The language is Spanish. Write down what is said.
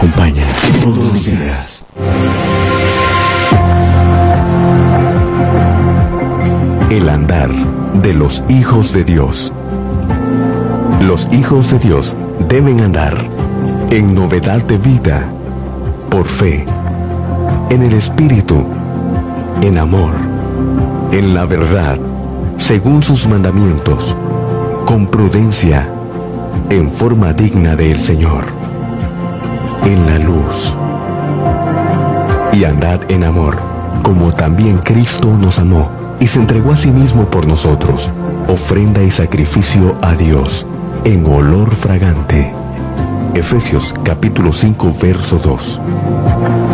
Acompaña todos los días. El andar de los hijos de Dios. Los hijos de Dios deben andar en novedad de vida, por fe, en el Espíritu, en amor, en la verdad, según sus mandamientos, con prudencia, en forma digna del Señor, en la luz. Y andad en amor, como también Cristo nos amó y se entregó a sí mismo por nosotros, ofrenda y sacrificio a Dios, en olor fragante. Efesios capítulo 5, verso 2.